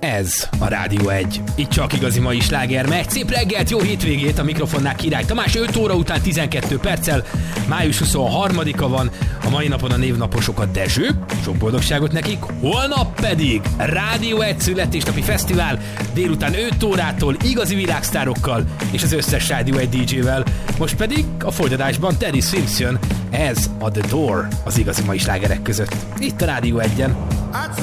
Ez a Rádió 1. Itt csak igazi mai sláger megy. Szép reggelt, jó hétvégét, a mikrofonnál Király Tamás 5 óra után 12 perccel. Május 23-a van, a mai napon a névnaposok a Dezső, sok boldogságot nekik, holnap pedig Rádió 1 születésnapi fesztivál, délután 5 órától igazi világsztárokkal és az összes Rádió 1 DJ-vel. Most pedig a folytatásban Teddy Swims jön, ez a The Door az igazi mai slágerek között. Itt a Rádió 1-en.